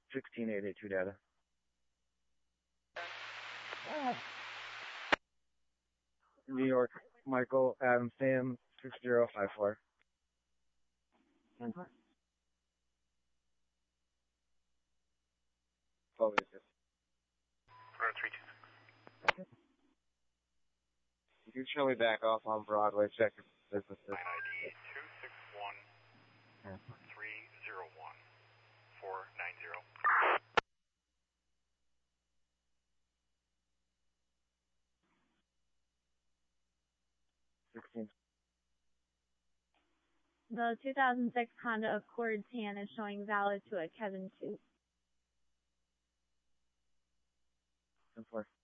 16882 data. New York, Michael, Adam, Sam, 6054. What is it? 326. You can show me back off on Broadway, check your businesses. Line ID 261 301 490. 16. The 2006 Honda Accord tan is showing valid to a Kevin 2. 10-4.